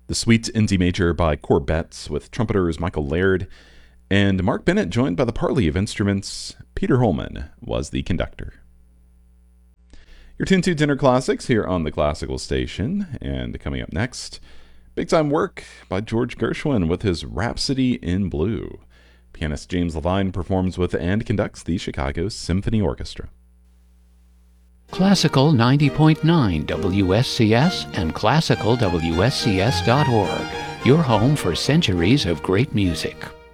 The Suite in D major by Corbett with trumpeters Michael Laird, and Mark Bennett joined by the parley of instruments. Peter Holman was the conductor. You're tuned to Dinner Classics here on the Classical Station, and coming up next, big time work by George Gershwin with his Rhapsody in Blue. Pianist James Levine performs with and conducts the Chicago Symphony Orchestra. Classical 90.9 WSCS and classicalwscs.org, your home for centuries of great music.